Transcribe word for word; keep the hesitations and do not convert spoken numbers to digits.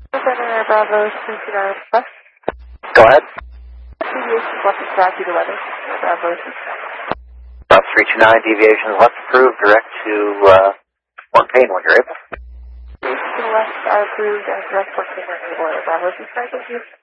Center Bravo three two nine West. Go ahead. Deviation left is back due to weather. Bravo six. About three two nine, deviations left approved, direct to uh, one pane when you're able. Deviations to the left are approved and direct one pane when you're able. Bravo six, thank you.